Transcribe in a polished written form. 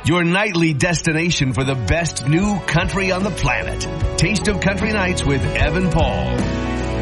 your nightly destination for the best new country on the planet. Taste of Country Nights with Evan Paul.